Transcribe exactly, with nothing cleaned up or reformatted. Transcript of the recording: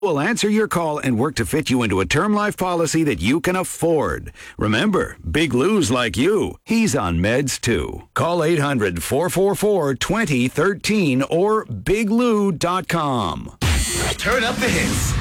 We'll answer your call and work to fit you into a term life policy that you can afford. Remember, Big Lou's like you. He's on meds too. Call eight hundred, four four four, two zero one three or big lou dot com. Turn up the hits.